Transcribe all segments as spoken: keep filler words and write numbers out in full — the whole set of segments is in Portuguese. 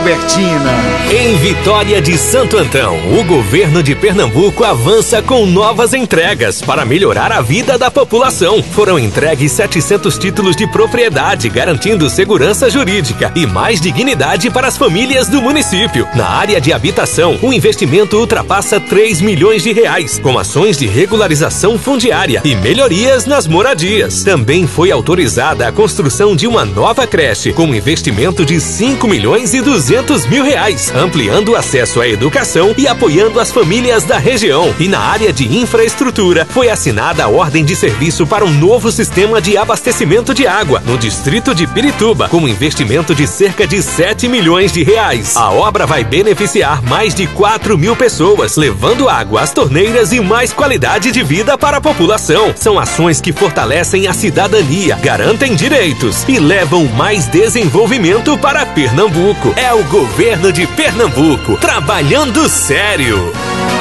Albertina. Em Vitória de Santo Antão, o governo de Pernambuco avança com novas entregas para melhorar a vida da população. Foram entregues setecentos títulos de propriedade, garantindo segurança jurídica e mais dignidade para as famílias do município. Na área de habitação, o investimento ultrapassa três milhões de reais, com ações de regularização fundiária e melhorias nas moradias. Também foi autorizada a construção de uma nova creche, com investimento de cinco milhões e duzentos mil reais, ampliando o acesso à educação e apoiando as famílias da região. E na área de infraestrutura, foi assinada a ordem de serviço para um novo sistema de abastecimento de água no distrito de Pirituba, com investimento de cerca de sete milhões de reais. A obra vai beneficiar mais de quatro mil pessoas, levando água às torneiras e mais qualidade de vida para a população. São ações que fortalecem a cidadania, garantem direitos e levam mais desenvolvimento para Pernambuco. É o governo de Pernambuco, trabalhando sério.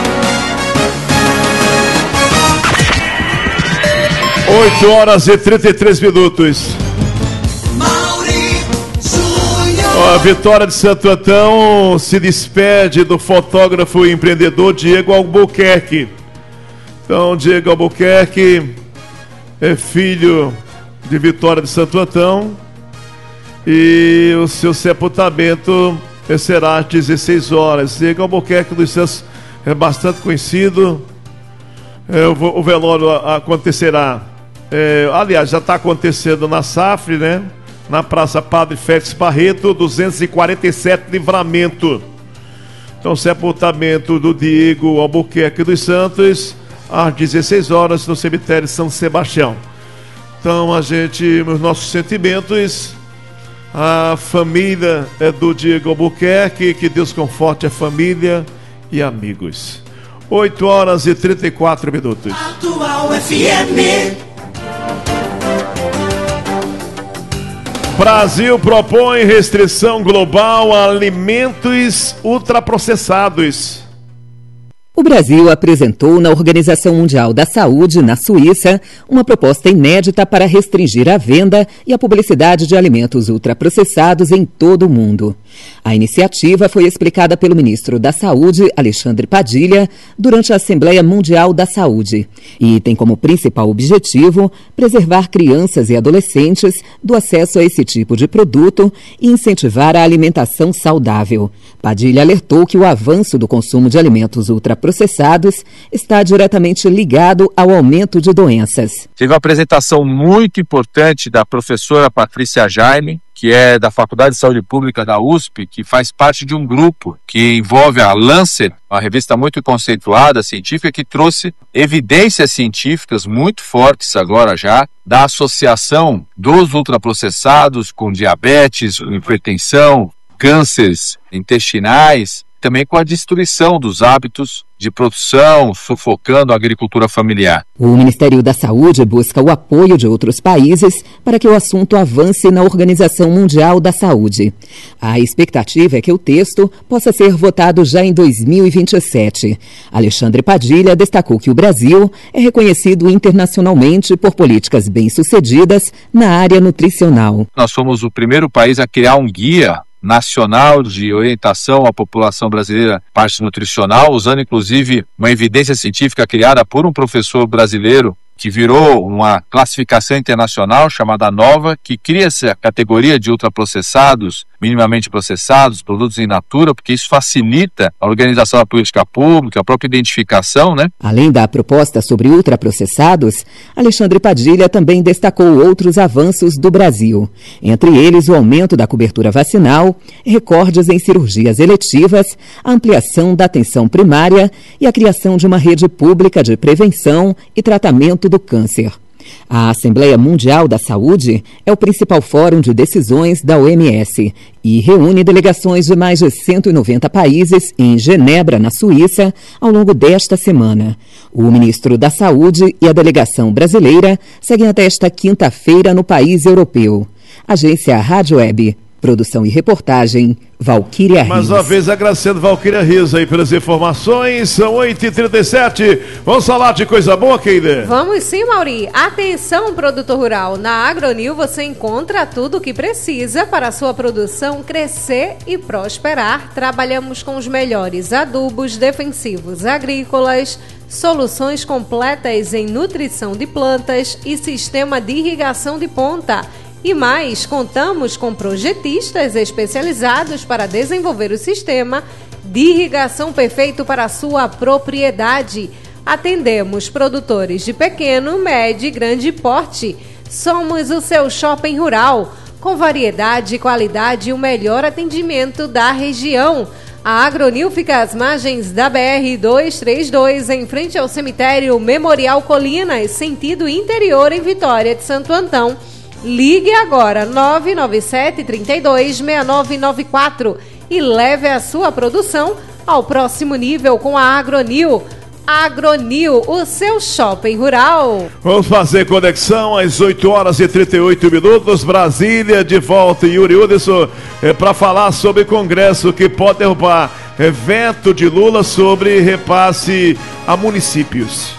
oito horas e trinta e três minutos. A Vitória de Santo Antão se despede do fotógrafo e empreendedor Diego Albuquerque. Então, Diego Albuquerque é filho de Vitória de Santo Antão e o seu sepultamento será às dezesseis horas. Diego Albuquerque dos Santos é bastante conhecido. É, o, o velório acontecerá, é, aliás, já está acontecendo na Safre, né? Na Praça Padre Félix Barreto, duzentos e quarenta e sete, Livramento. Então, sepultamento do Diego Albuquerque dos Santos às dezesseis horas no cemitério São Sebastião. Então, a gente, os nossos sentimentos, a família é do Diego Albuquerque, que Deus conforte a família e amigos. oito horas e trinta e quatro minutos. Atual F M. Brasil propõe restrição global a alimentos ultraprocessados. O Brasil apresentou na Organização Mundial da Saúde, na Suíça, uma proposta inédita para restringir a venda e a publicidade de alimentos ultraprocessados em todo o mundo. A iniciativa foi explicada pelo ministro da Saúde, Alexandre Padilha, durante a Assembleia Mundial da Saúde e tem como principal objetivo preservar crianças e adolescentes do acesso a esse tipo de produto e incentivar a alimentação saudável. Padilha alertou que o avanço do consumo de alimentos ultraprocessados está diretamente ligado ao aumento de doenças. Teve uma apresentação muito importante da professora Patrícia Jaime, que é da Faculdade de Saúde Pública da U S P, que faz parte de um grupo que envolve a Lancet, uma revista muito conceituada, científica, que trouxe evidências científicas muito fortes agora já, da associação dos ultraprocessados com diabetes, hipertensão, cânceres intestinais, também com a destruição dos hábitos de produção, sufocando a agricultura familiar. O Ministério da Saúde busca o apoio de outros países para que o assunto avance na Organização Mundial da Saúde. A expectativa é que o texto possa ser votado já em dois mil e vinte e sete. Alexandre Padilha destacou que o Brasil é reconhecido internacionalmente por políticas bem-sucedidas na área nutricional. Nós fomos o primeiro país a criar um guia nacional de orientação à população brasileira, parte nutricional, usando inclusive uma evidência científica criada por um professor brasileiro que virou uma classificação internacional chamada NOVA, que cria essa categoria de ultraprocessados, minimamente processados, produtos in natura, porque isso facilita a organização da política pública, a própria identificação, né? Além da proposta sobre ultraprocessados, Alexandre Padilha também destacou outros avanços do Brasil, entre eles o aumento da cobertura vacinal, recordes em cirurgias eletivas, a ampliação da atenção primária e a criação de uma rede pública de prevenção e tratamento do câncer. A Assembleia Mundial da Saúde é o principal fórum de decisões da O M S e reúne delegações de mais de cento e noventa países em Genebra, na Suíça, ao longo desta semana. O ministro da Saúde e a delegação brasileira seguem até esta quinta-feira no país europeu. Agência Rádio Web. Produção e reportagem, Valquíria Rios. Mais uma vez agradecendo Valquíria Rios aí pelas informações. São oito e trinta e sete. Vamos falar de coisa boa, Keida? Vamos sim, Mauri. Atenção, produtor rural. Na Agronil você encontra tudo o que precisa para a sua produção crescer e prosperar. Trabalhamos com os melhores adubos defensivos agrícolas, soluções completas em nutrição de plantas e sistema de irrigação de ponta. E mais, contamos com projetistas especializados para desenvolver o sistema de irrigação perfeito para a sua propriedade. Atendemos produtores de pequeno, médio e grande porte. Somos o seu shopping rural, com variedade, qualidade e o melhor atendimento da região. A Agronil fica às margens da B R duzentos e trinta e dois, em frente ao cemitério Memorial Colinas, sentido interior, em Vitória de Santo Antão. Ligue agora nove nove sete, três dois, seis nove nove quatro e leve a sua produção ao próximo nível com a Agronil. Agronil, o seu shopping rural. Vamos fazer conexão às oito horas e trinta e oito minutos. Brasília, de volta, Yuri Hudson, é, para falar sobre Congresso que pode derrubar é, veto de Lula sobre repasse a municípios.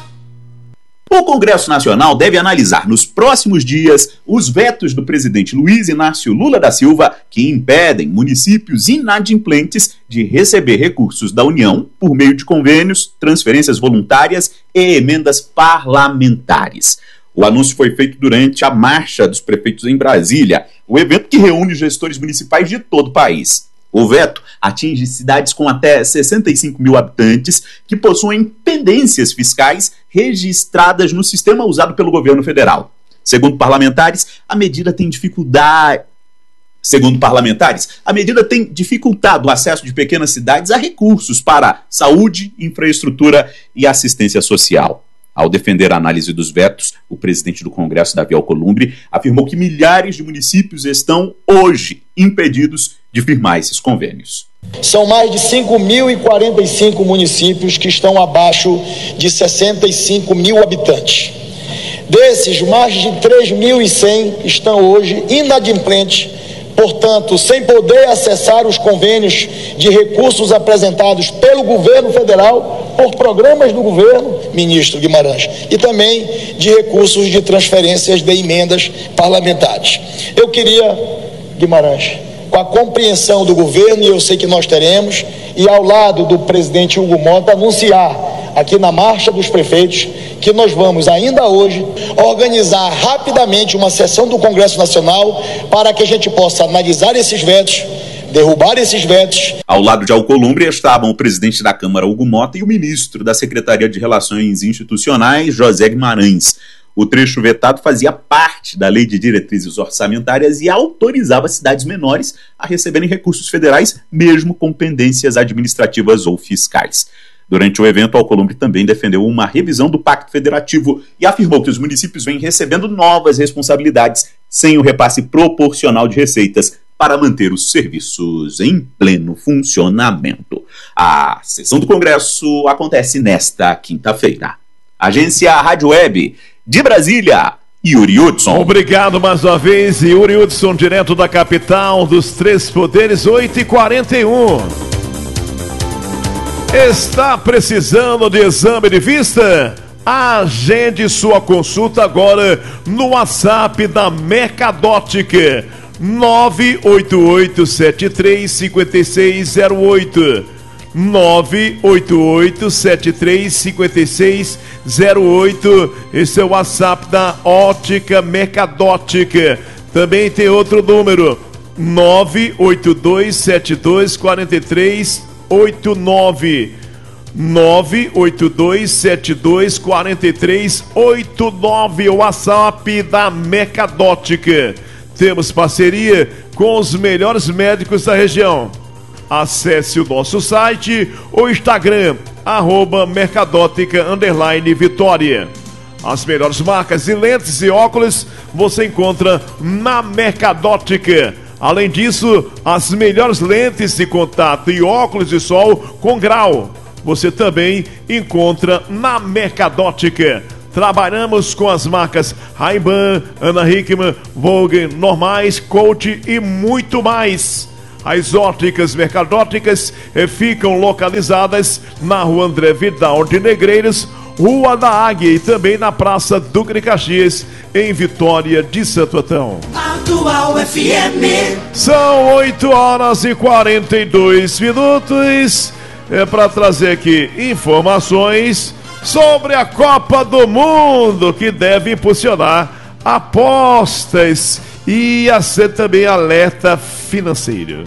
O Congresso Nacional deve analisar nos próximos dias os vetos do presidente Luiz Inácio Lula da Silva que impedem municípios inadimplentes de receber recursos da União por meio de convênios, transferências voluntárias e emendas parlamentares. O anúncio foi feito durante a Marcha dos Prefeitos em Brasília, o evento que reúne gestores municipais de todo o país. O veto atinge cidades com até sessenta e cinco mil habitantes que possuem pendências fiscais registradas no sistema usado pelo governo federal. Segundo parlamentares, a medida tem dificuldade... Segundo parlamentares, a medida tem dificultado o acesso de pequenas cidades a recursos para saúde, infraestrutura e assistência social. Ao defender a análise dos vetos, o presidente do Congresso, Davi Alcolumbre, afirmou que milhares de municípios estão hoje impedidos de firmar esses convênios. São mais de cinco mil e quarenta e cinco municípios que estão abaixo de sessenta e cinco mil habitantes. Desses, mais de três mil e cem estão hoje inadimplentes, portanto, sem poder acessar os convênios de recursos apresentados pelo governo federal, por programas do governo, ministro Guimarães, e também de recursos de transferências de emendas parlamentares. Eu queria, Guimarães, com a compreensão do governo, e eu sei que nós teremos, e ao lado do presidente Hugo Mota, anunciar aqui na Marcha dos Prefeitos que nós vamos, ainda hoje, organizar rapidamente uma sessão do Congresso Nacional para que a gente possa analisar esses vetos, derrubar esses vetos. Ao lado de Alcolumbre estavam o presidente da Câmara, Hugo Mota, e o ministro da Secretaria de Relações Institucionais, José Guimarães. O trecho vetado fazia parte da Lei de Diretrizes Orçamentárias e autorizava cidades menores a receberem recursos federais, mesmo com pendências administrativas ou fiscais. Durante o evento, Alcolumbre também defendeu uma revisão do Pacto Federativo e afirmou que os municípios vêm recebendo novas responsabilidades sem o repasse proporcional de receitas para manter os serviços em pleno funcionamento. A sessão do Congresso acontece nesta quinta-feira. Agência Rádio Web de Brasília, Yuri Hudson. Obrigado mais uma vez, Yuri Hudson, direto da capital dos Três Poderes, oito e quarenta e um. Está precisando de exame de vista? Agende sua consulta agora no WhatsApp da Mercadótica nove oito oito sete três cinco seis zero oito nove oito oito sete três cinco seis zero oito. Esse é o WhatsApp da Ótica Mercadótica. Também tem outro número, nove oito dois sete dois quatro três oito nove nove oito dois sete dois quatro três oito nove, o WhatsApp da Mercadótica. Temos parceria com os melhores médicos da região. Acesse o nosso site ou Instagram, arroba Mercadótica underline Vitória. As melhores marcas de lentes e óculos você encontra na Mercadótica. Além disso, as melhores lentes de contato e óculos de sol com grau você também encontra na Mercadótica. Trabalhamos com as marcas Ray-Ban, Ana Hickman, Vogue, Normais, Coach e muito mais. As óticas Mercadóticas eh, ficam localizadas na Rua André Vidal de Negreiros, Rua da Águia e também na Praça Duque de Caxias, em Vitória de Santo Antão. Atual F M. São oito horas e quarenta e dois minutos. É para trazer aqui informações sobre a Copa do Mundo, que deve impulsionar apostas e a ser também alerta financeiro.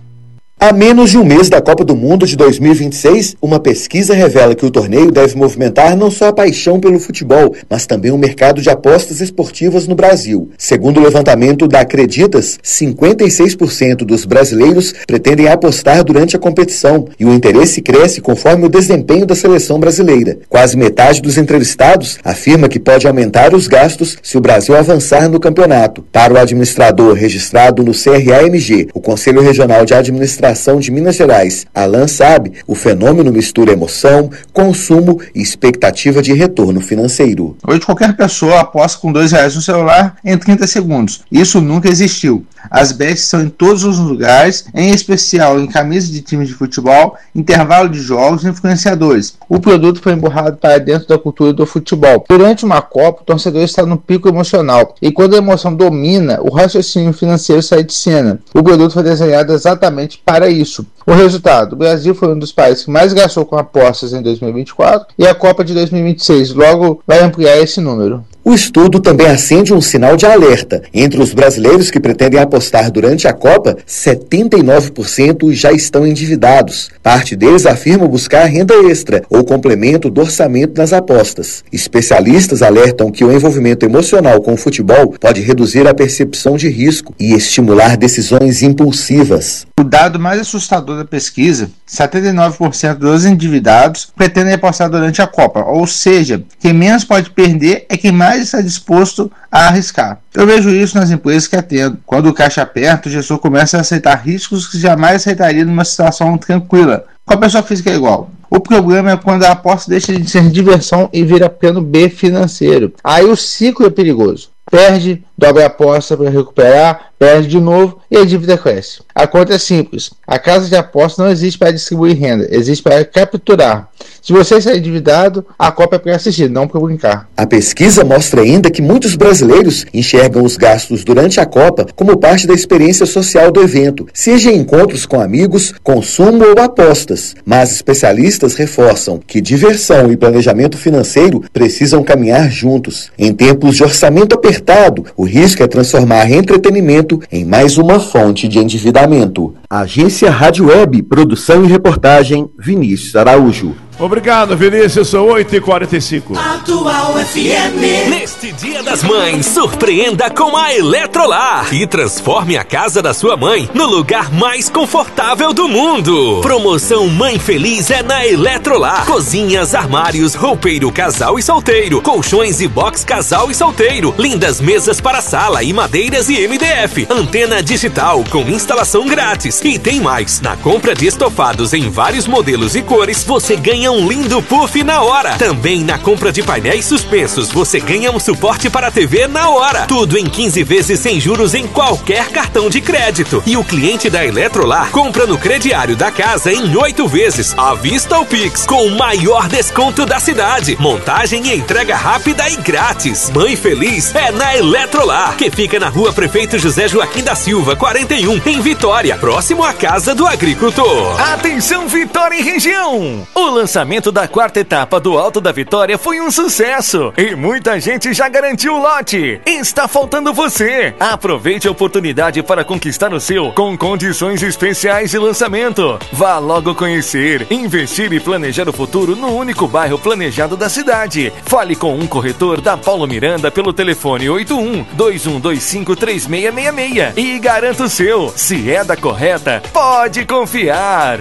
A menos de um mês da Copa do Mundo de dois mil e vinte e seis, uma pesquisa revela que o torneio deve movimentar não só a paixão pelo futebol, mas também o mercado de apostas esportivas no Brasil. Segundo o levantamento da Acreditas, cinquenta e seis por cento dos brasileiros pretendem apostar durante a competição e o interesse cresce conforme o desempenho da seleção brasileira. Quase metade dos entrevistados afirma que pode aumentar os gastos se o Brasil avançar no campeonato. Para o administrador registrado no C R A M G, o Conselho Regional de Administração de Minas Gerais, Alan Sabe, o fenômeno mistura emoção, consumo e expectativa de retorno financeiro. Hoje qualquer pessoa aposta com dois reais no celular em trinta segundos. Isso nunca existiu. As bets são em todos os lugares, em especial em camisas de times de futebol, intervalo de jogos e influenciadores. O produto foi empurrado para dentro da cultura do futebol. Durante uma Copa, o torcedor está no pico emocional e quando a emoção domina, o raciocínio financeiro sai de cena. O produto foi desenhado exatamente para isso. O resultado: o Brasil foi um dos países que mais gastou com apostas em dois mil e vinte e quatro e a Copa de dois mil e vinte e seis logo vai ampliar esse número. O estudo também acende um sinal de alerta. Entre os brasileiros que pretendem apostar durante a Copa, setenta e nove por cento já estão endividados. Parte deles afirma buscar renda extra ou complemento do orçamento nas apostas. Especialistas alertam que o envolvimento emocional com o futebol pode reduzir a percepção de risco e estimular decisões impulsivas. O dado mais assustador da pesquisa: setenta e nove por cento dos endividados pretendem apostar durante a Copa, ou seja, quem menos pode perder é quem mais está disposto a arriscar. Eu vejo isso nas empresas que atendo. Quando o caixa aperta, o gestor começa a aceitar riscos que jamais aceitaria numa situação tranquila. Com a pessoa física é igual. O problema é quando a aposta deixa de ser diversão e vira plano B financeiro. Aí o ciclo é perigoso. Perde, dobra a aposta para recuperar, perde de novo e a dívida cresce. A conta é simples. A casa de aposta não existe para distribuir renda, existe para capturar. Se você está endividado, a Copa é para assistir, não para brincar. A pesquisa mostra ainda que muitos brasileiros enxergam os gastos durante a Copa como parte da experiência social do evento, seja em encontros com amigos, consumo ou apostas. Mas especialistas reforçam que diversão e planejamento financeiro precisam caminhar juntos. Em tempos de orçamento apertado, o risco é transformar entretenimento em mais uma fonte de endividamento. Agência Rádio Web, produção e reportagem, Vinícius Araújo. Obrigado, Vinícius. São oito e quarenta e cinco. Atual F M. Neste Dia das Mães, surpreenda com a Eletrolar e transforme a casa da sua mãe no lugar mais confortável do mundo. Promoção Mãe Feliz é na Eletrolar. Cozinhas, armários, roupeiro casal e solteiro, colchões e box casal e solteiro, lindas mesas para sala e madeiras e M D F, antena digital com instalação grátis. E tem mais, na compra de estofados em vários modelos e cores, você ganha um lindo puff na hora. Também na compra de painéis suspensos, você ganha um suporte para a T V na hora. Tudo em quinze vezes sem juros em qualquer cartão de crédito. E o cliente da Eletrolar compra no crediário da casa em oito vezes, à vista ou Pix, com o maior desconto da cidade. Montagem e entrega rápida e grátis. Mãe Feliz é na Eletrolar, que fica na Rua Prefeito José Joaquim da Silva, quarenta e um, em Vitória, próximo à Casa do Agricultor. Atenção, Vitória e região! O lançamento da quarta etapa do Alto da Vitória foi um sucesso e muita gente já garantiu o lote. Está faltando você. Aproveite a oportunidade para conquistar o seu com condições especiais de lançamento. Vá logo conhecer, investir e planejar o futuro no único bairro planejado da cidade. Fale com um corretor da Paulo Miranda pelo telefone oito um, dois um dois cinco, três seis seis seis e garanta o seu. Se é da correta, pode confiar.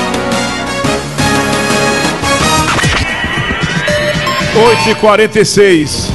oito e quarenta e seis.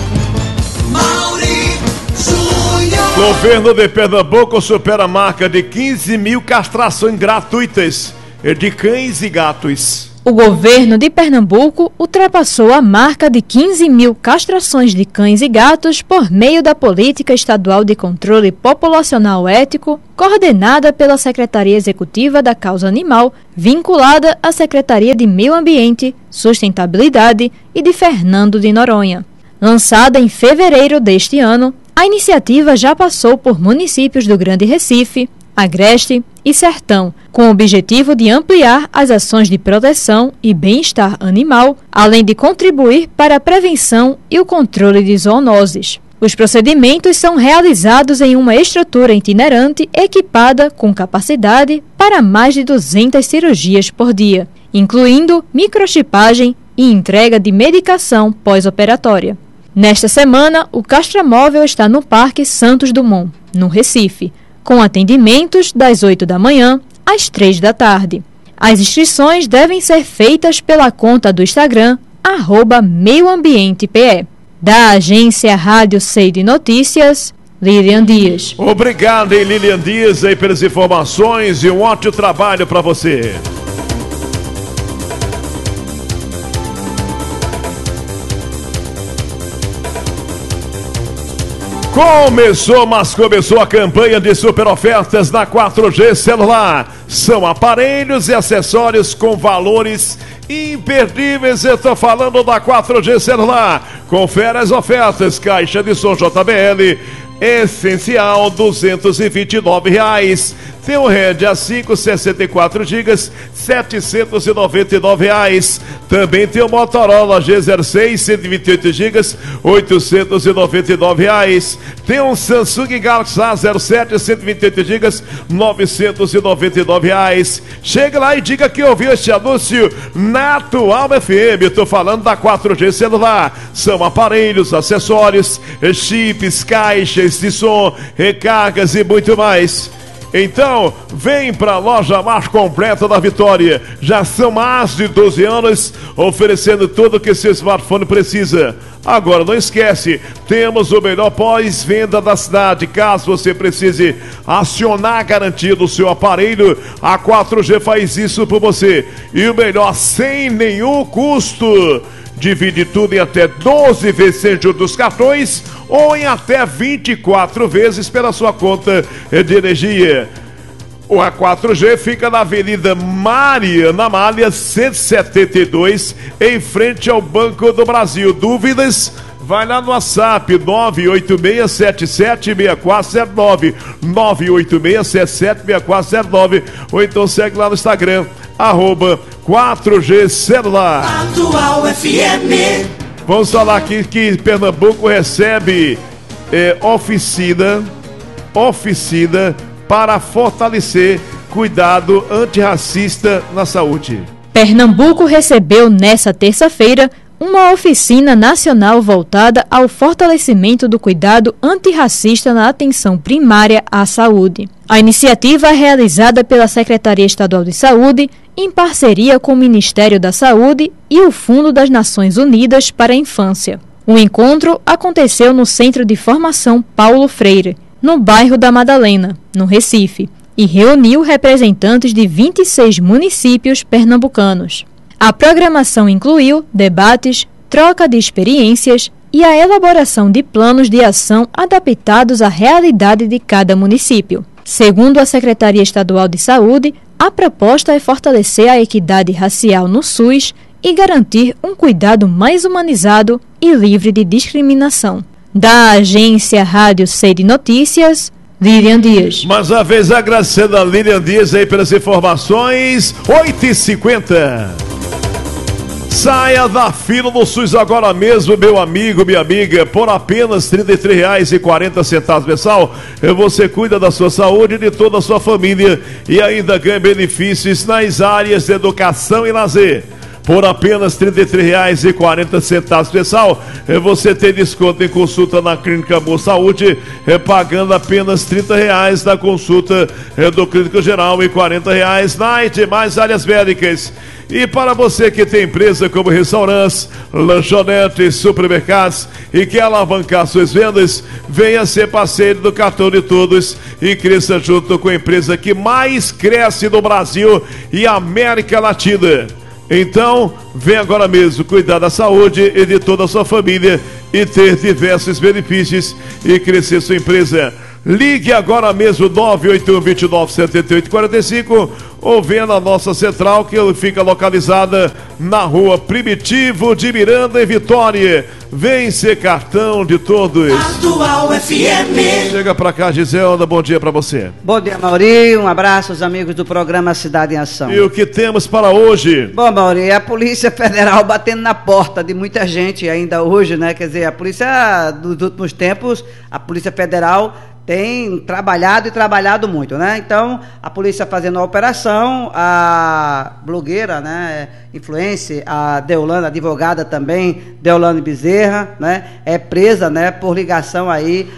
Governo de Pernambuco supera a marca de quinze mil castrações gratuitas de cães e gatos. O governo de Pernambuco ultrapassou a marca de quinze mil castrações de cães e gatos por meio da Política Estadual de Controle Populacional Ético, coordenada pela Secretaria Executiva da Causa Animal, vinculada à Secretaria de Meio Ambiente, Sustentabilidade e de Fernando de Noronha. Lançada em fevereiro deste ano, a iniciativa já passou por municípios do Grande Recife, Agreste e Sertão, com o objetivo de ampliar as ações de proteção e bem-estar animal, além de contribuir para a prevenção e o controle de zoonoses. Os procedimentos são realizados em uma estrutura itinerante equipada com capacidade para mais de duzentas cirurgias por dia, incluindo microchipagem e entrega de medicação pós-operatória. Nesta semana, o castramóvel está no Parque Santos Dumont, no Recife, com atendimentos das oito da manhã às três da tarde. As inscrições devem ser feitas pela conta do Instagram, arroba Meio Ambiente P E. Da agência Rádio C de Notícias, Lilian Dias. Obrigado, hein, Lilian Dias, aí, pelas informações e um ótimo trabalho para você. Começou, mas começou a campanha de super ofertas na quatro G Celular. São aparelhos e acessórios com valores imperdíveis. Eu estou falando da quatro G Celular. Confere as ofertas. Caixa de som J B L Essencial, duzentos e vinte e nove reais. Tem o Red A cinco, sessenta e quatro gigas, setecentos e noventa e nove reais. Também tem o Motorola G zero seis, cento e vinte e oito gigas, oitocentos e noventa e nove reais. Tem um Samsung Galaxy A zero sete, cento e vinte e oito gigas, novecentos e noventa e nove reais. Chega lá e diga que ouviu este anúncio na Atual F M. Estou falando da quatro G Celular. São aparelhos, acessórios, chips, caixas de som, recargas e muito mais. Então, vem para a loja mais completa da Vitória. Já são mais de doze anos oferecendo tudo o que seu smartphone precisa. Agora, não esquece, temos o melhor pós-venda da cidade. Caso você precise acionar a garantia do seu aparelho, a quatro G faz isso por você. E o melhor, sem nenhum custo. Divide tudo em até doze vezes sem juros dos cartões ou em até vinte e quatro vezes pela sua conta de energia. O A quatro G fica na Avenida Mariana Amália, cento e setenta e dois, em frente ao Banco do Brasil. Dúvidas? Vai lá no WhatsApp nove oito seis sete sete seis quatro zero nove, nove oito seis sete sete seis quatro zero nove, ou então segue lá no Instagram, arroba quatro G Celular. Atual F M. Vamos falar aqui que Pernambuco recebe é, oficina, oficina para fortalecer cuidado antirracista na saúde. Pernambuco recebeu nesta terça-feira uma oficina nacional voltada ao fortalecimento do cuidado antirracista na atenção primária à saúde. A iniciativa é realizada pela Secretaria Estadual de Saúde, em parceria com o Ministério da Saúde e o Fundo das Nações Unidas para a Infância. O encontro aconteceu no Centro de Formação Paulo Freire, no bairro da Madalena, no Recife, e reuniu representantes de vinte e seis municípios pernambucanos. A programação incluiu debates, troca de experiências e a elaboração de planos de ação adaptados à realidade de cada município. Segundo a Secretaria Estadual de Saúde, a proposta é fortalecer a equidade racial no SUS e garantir um cuidado mais humanizado e livre de discriminação. Da agência Rádio C de Notícias, Lilian Dias. Mais uma vez agradecendo a Lilian Dias aí pelas informações. oito e cinquenta. Saia da fila do SUS agora mesmo, meu amigo, minha amiga. Por apenas trinta e três reais e quarenta centavos mensal, você cuida da sua saúde e de toda a sua família e ainda ganha benefícios nas áreas de educação e lazer. Por apenas trinta e três reais e quarenta centavos mensal, você tem desconto em consulta na Clínica Boa Saúde, pagando apenas trinta reais na consulta do Clínico Geral e quarenta reais nas demais áreas médicas. E para você que tem empresa como restaurantes, lanchonetes, supermercados e quer alavancar suas vendas, venha ser parceiro do Cartão de Todos e cresça junto com a empresa que mais cresce no Brasil e América Latina. Então, vem agora mesmo cuidar da saúde e de toda a sua família e ter diversos benefícios e crescer sua empresa. Ligue agora mesmo nove oito um, dois nove, sete oito quatro cinco ou venha na nossa central, que fica localizada na rua Primitivo de Miranda, em Vitória. Vem ser cartão de todos. Atual F M. Chega pra cá, Giselda, bom dia pra você. Bom dia, Mauri, um abraço aos amigos do programa Cidade em Ação. E o que temos para hoje? Bom, Mauri, a Polícia Federal batendo na porta de muita gente ainda hoje, né? Quer dizer, a polícia dos últimos tempos, a Polícia Federal tem trabalhado e trabalhado muito, né? Então, a polícia fazendo a operação, a blogueira, né, influencer, a Deolane, advogada também, Deolane Bezerra, né, é presa, né, por ligação aí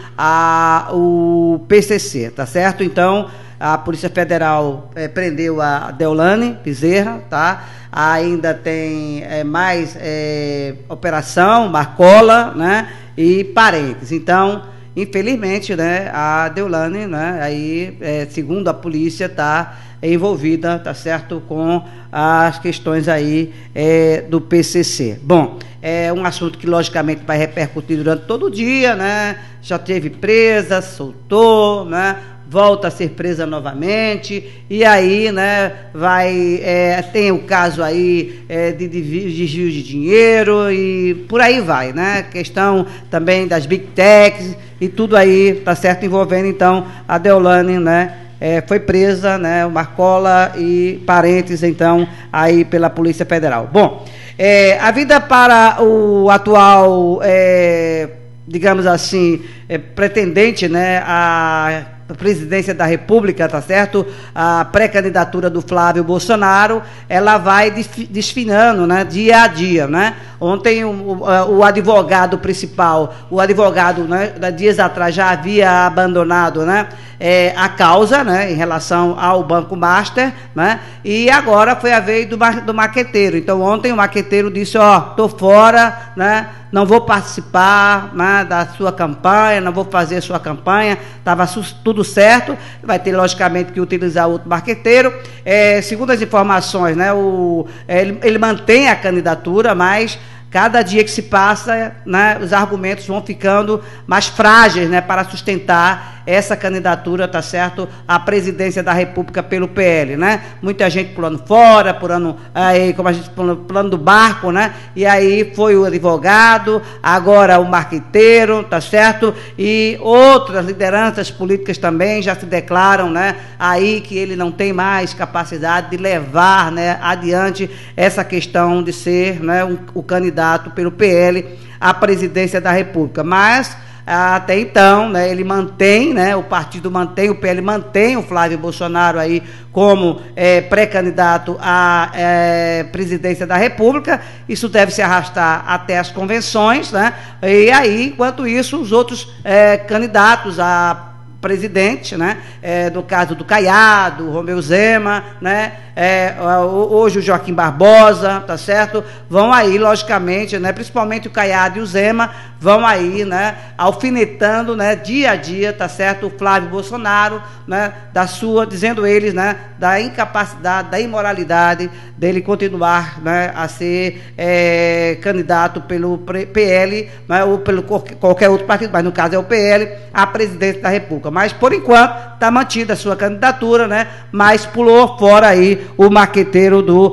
ao P C C, tá certo? Então, a Polícia Federal é, prendeu a Deolane Bezerra, tá? Ainda tem é, mais é, operação, Marcola, né, e parentes. Então, infelizmente, né, a Deolane, né, aí, é, segundo a polícia, está envolvida, tá certo, com as questões aí é, do P C C. Bom, é um assunto que logicamente vai repercutir durante todo o dia, né? Já teve presa, soltou, né? Volta a ser presa novamente, e aí, né, vai, é, tem o caso aí é, de desvio de dinheiro e por aí vai, né, questão também das Big Techs e tudo aí, tá certo, envolvendo então a Deolane, né, é, foi presa, né, o Marcola e parentes, então, aí pela Polícia Federal. Bom, é, a vida para o atual, é, digamos assim, é, pretendente, né, a presidência da República, tá certo? A pré-candidatura do Flávio Bolsonaro, ela vai desfinando, né, dia a dia, né? Ontem o, o, o advogado principal, o advogado, né, dias atrás já havia abandonado, né, é, a causa, né, em relação ao Banco Master, né? E agora foi a vez do, do maqueteiro. Então ontem o maqueteiro disse, ó, tô fora, né? Não vou participar, né, da sua campanha, não vou fazer sua campanha, estava tudo certo, vai ter logicamente que utilizar outro marqueteiro. É, segundo as informações, né, o, ele, ele mantém a candidatura, mas cada dia que se passa, né, os argumentos vão ficando mais frágeis, né, para sustentar essa candidatura, tá certo, à presidência da República pelo P L, né? Muita gente pulando fora, pulando aí, como a gente pulando, pulando do barco, né? E aí foi o advogado, agora o marqueteiro, tá certo? E outras lideranças políticas também já se declaram, né, aí que ele não tem mais capacidade de levar, né, adiante essa questão de ser, né, um, o candidato pelo P L à presidência da República. Mas até então, né, ele mantém, né, o partido mantém, o P L mantém o Flávio Bolsonaro aí como é, pré-candidato à é, presidência da República. Isso deve se arrastar até as convenções, né? E aí, enquanto isso, os outros é, candidatos a presidente, né, é, no caso do Caiado, Romeu Zema, né, é, hoje o Joaquim Barbosa, tá certo, vão aí, logicamente, né, principalmente o Caiado e o Zema, vão aí, né, alfinetando, né, dia a dia, tá certo, o Flávio Bolsonaro, né, da sua, dizendo eles, né, da incapacidade, da imoralidade dele continuar, né, a ser é, candidato pelo P L, né, ou pelo qualquer outro partido, mas no caso é o P L, à presidência da República. Mas, por enquanto, está mantida a sua candidatura, né, mas pulou fora aí o maqueteiro do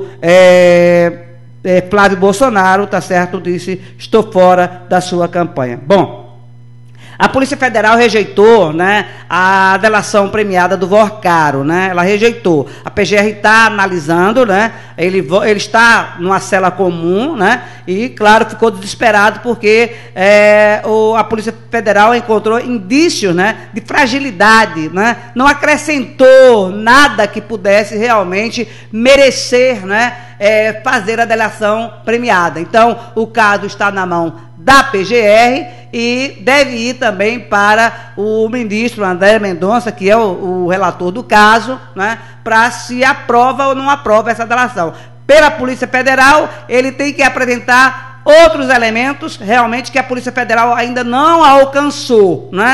é, é, Flávio Bolsonaro, tá certo, disse, estou fora da sua campanha. Bom, a Polícia Federal rejeitou, né, a delação premiada do Vorcaro, né? Ela rejeitou. A P G R está analisando, né? Ele, ele está numa cela comum, né? E, claro, ficou desesperado porque é, o, a Polícia Federal encontrou indícios, né, de fragilidade, né? Não acrescentou nada que pudesse realmente merecer, né, é, fazer a delação premiada. Então, o caso está na mão da P G R e deve ir também para o ministro André Mendonça, que é o, o relator do caso, né, para se aprova ou não aprova essa delação. Pela Polícia Federal, ele tem que apresentar outros elementos realmente que a Polícia Federal ainda não alcançou, né?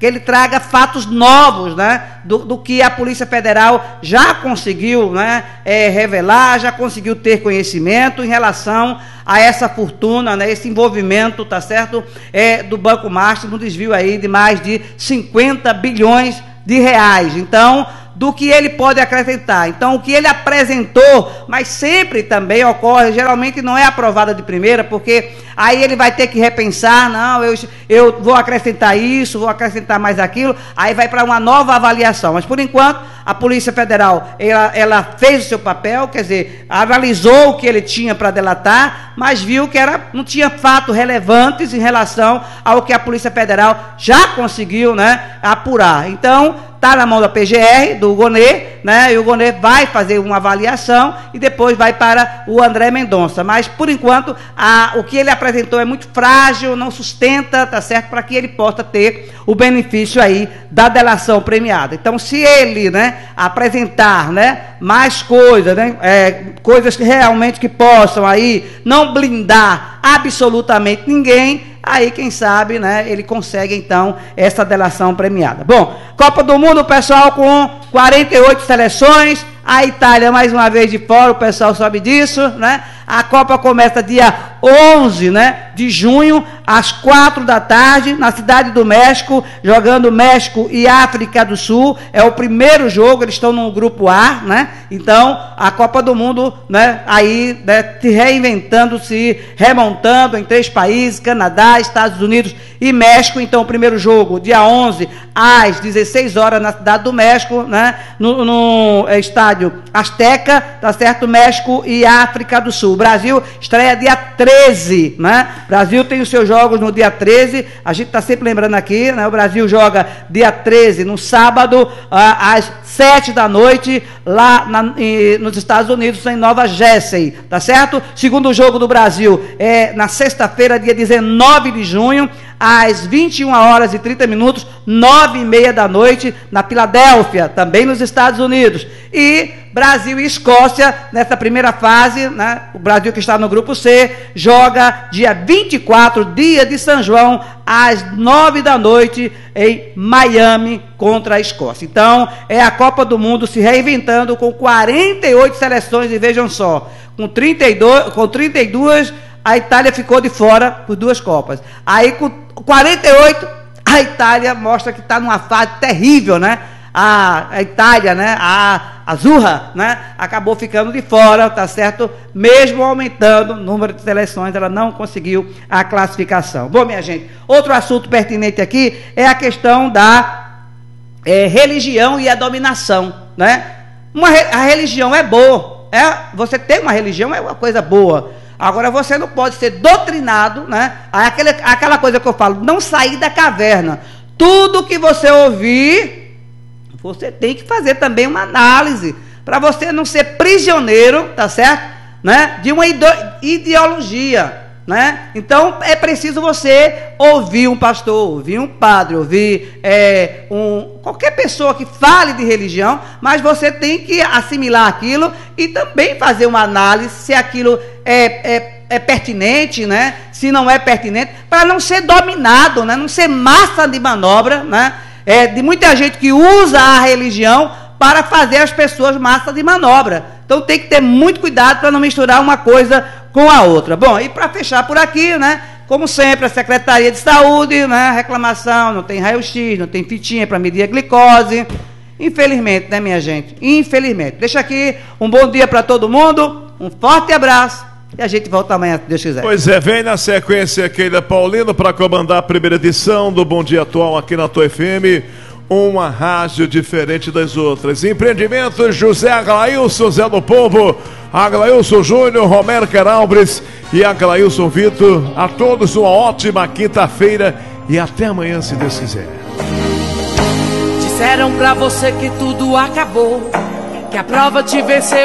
que ele traga fatos novos, né, do, do que a Polícia Federal já conseguiu, né, é, revelar, já conseguiu ter conhecimento em relação a essa fortuna, né, esse envolvimento, tá certo, é, do Banco Master, no desvio aí de mais de cinquenta bilhões de reais. Então, do que ele pode acrescentar. Então, o que ele apresentou, mas sempre também ocorre, geralmente não é aprovada de primeira, porque aí ele vai ter que repensar, não, eu, eu vou acrescentar isso, vou acrescentar mais aquilo, aí vai para uma nova avaliação. Mas, por enquanto, a Polícia Federal, ela, ela fez o seu papel, quer dizer, analisou o que ele tinha para delatar, mas viu que era, não tinha fatos relevantes em relação ao que a Polícia Federal já conseguiu, né, apurar. Então, está na mão da P G R, do Gonê, né? E o Gonê vai fazer uma avaliação e depois vai para o André Mendonça. Mas, por enquanto, a, o que ele apresentou é muito frágil, não sustenta, tá certo? Para que ele possa ter o benefício aí da delação premiada. Então, se ele, né, apresentar, né, mais coisas, né, é, coisas que realmente que possam aí não blindar absolutamente ninguém, aí, quem sabe, né, ele consegue, então, essa delação premiada. Bom, Copa do Mundo, o pessoal com quarenta e oito seleções, a Itália, mais uma vez, de fora, o pessoal sabe disso, né? A Copa começa dia onze, né, de junho, às quatro da tarde, na Cidade do México, jogando México e África do Sul. É o primeiro jogo, eles estão no grupo A, né? Então, a Copa do Mundo, né, aí, né, se reinventando, se remontando em três países, Canadá, Estados Unidos e México. Então, o primeiro jogo, dia onze, às dezesseis horas, na Cidade do México, né, no, no estádio Azteca, tá certo? México e África do Sul. O Brasil estreia dia treze, né? O Brasil tem os seus jogos no dia treze, a gente está sempre lembrando aqui, né? O Brasil joga dia treze, no sábado, ah, às sete da noite, lá na, em, nos Estados Unidos, em Nova Jersey, tá certo? Segundo jogo do Brasil é na sexta-feira, dia dezenove de junho, às vinte e uma horas e trinta minutos, nove e meia da noite, na Filadélfia, também nos Estados Unidos. E Brasil e Escócia, nessa primeira fase, né, o Brasil que está no grupo C, joga dia vinte e quatro, dia de São João, às nove da noite, em Miami, contra a Escócia. Então, é a Copa do Mundo se reinventando com quarenta e oito seleções, e vejam só, com trinta e dois, com trinta e duas, a Itália ficou de fora por duas Copas. Aí, com quarenta e oito, a Itália mostra que está numa fase terrível, né? A, a Itália, né? A Azurra, né? Acabou ficando de fora, tá certo? Mesmo aumentando o número de seleções, ela não conseguiu a classificação. Bom, minha gente, outro assunto pertinente aqui é a questão da é, religião e a dominação, né? Uma, a religião é boa, é, você ter uma religião é uma coisa boa. Agora, você não pode ser doutrinado, né? Aquela, aquela coisa que eu falo, não sair da caverna. Tudo que você ouvir, você tem que fazer também uma análise, para você não ser prisioneiro, tá certo? Né? De uma ideologia, né? Então, é preciso você ouvir um pastor, ouvir um padre, ouvir é, um, qualquer pessoa que fale de religião, mas você tem que assimilar aquilo e também fazer uma análise se aquilo é, é, é pertinente, né? Se não é pertinente, para não ser dominado, né? Não ser massa de manobra, né? É, de muita gente que usa a religião para fazer as pessoas massa de manobra. Então tem que ter muito cuidado para não misturar uma coisa com a outra. Bom, e para fechar por aqui, né? Como sempre, a Secretaria de Saúde, né? Reclamação, não tem raio-x, não tem fitinha para medir a glicose. Infelizmente, né, minha gente? Infelizmente. Deixa aqui um bom dia para todo mundo, um forte abraço e a gente volta amanhã, se Deus quiser. Pois é, vem na sequência Keila Paulino para comandar a primeira edição do Bom Dia Atual aqui na Tua F M. Uma rádio diferente das outras. Empreendimentos José Aglailson, Zé do Povo, Aglailson Júnior, Romero Queralbres e Aglailson Vitor. A todos uma ótima quinta-feira e até amanhã, se Deus quiser. Disseram pra você que tudo acabou, que a prova te venceu.